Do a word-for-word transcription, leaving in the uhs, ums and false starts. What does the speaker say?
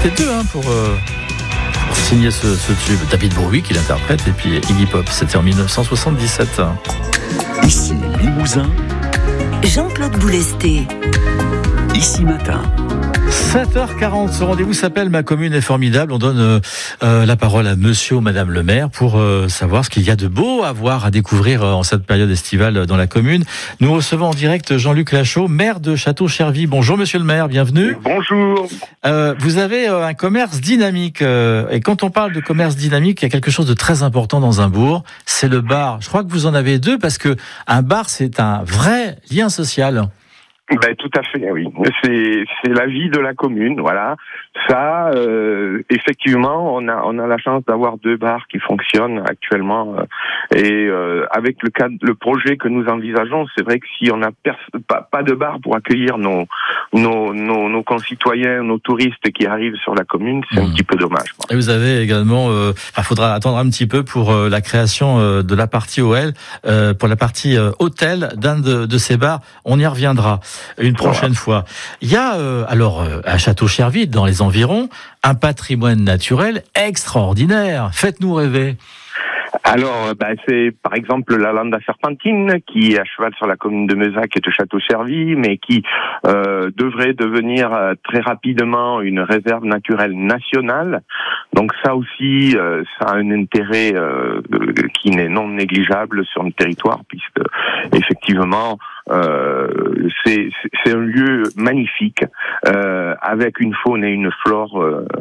étaient deux hein, pour, euh, pour signer ce, ce tube. David Bowie qui l'interprète et puis Iggy Pop. C'était en dix-neuf cent soixante-dix-sept. Ici Limousin, Jean-Claude Boulesté. Ici Matin. sept heures quarante, ce rendez-vous s'appelle Ma commune est formidable. On donne euh, euh, la parole à monsieur ou madame le maire pour euh, savoir ce qu'il y a de beau à voir, à découvrir euh, en cette période estivale dans la commune. Nous recevons en direct Jean-Luc Lachaud, maire de Château-Chervy. Bonjour monsieur le maire, bienvenue. Bonjour. Euh, vous avez euh, un commerce dynamique euh, et quand on parle de commerce dynamique, il y a quelque chose de très important dans un bourg, c'est le bar. Je crois que vous en avez deux parce que un bar c'est un vrai lien social. Ben tout à fait, oui. C'est c'est la vie de la commune, voilà. Ça, euh, effectivement, on a on a la chance d'avoir deux bars qui fonctionnent actuellement euh, et euh, avec le cadre, le projet que nous envisageons, c'est vrai que si on n'a pers- pas pas de bar pour accueillir nos nos nos, nos concitoyens, nos touristes qui arrivent sur la commune, c'est mmh. un petit peu dommage. Quoi. Et vous avez également, il euh, faudra attendre un petit peu pour euh, la création euh, de la partie O L, euh, pour la partie euh, hôtel d'un de, de ces bars. On y reviendra une prochaine voilà. fois. Il y a euh, alors euh, à Château-Chervy, dans les environs, un patrimoine naturel extraordinaire. Faites-nous rêver. Alors, bah, c'est par exemple la Landa Serpentine qui est à cheval sur la commune de Meuzac et de Château-Chervy, mais qui euh, devrait devenir euh, très rapidement une réserve naturelle nationale. Donc ça aussi, euh, ça a un intérêt euh, qui n'est non négligeable sur le territoire, puisque effectivement euh, c'est, c'est un lieu magnifique euh, avec une faune et une flore. Euh,